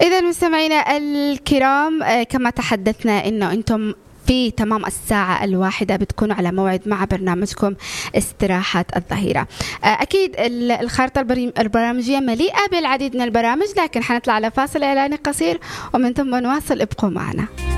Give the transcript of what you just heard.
إذا مستمعينا الكرام، كما تحدثنا إنه أنتم في تمام الساعة 1 بتكونوا على موعد مع برنامجكم استراحة الظهيرة. أكيد الخارطة البرامجية مليئة بالعديد من البرامج، لكن حنطلع على فاصل إعلاني قصير ومن ثم نواصل. ابقوا معنا.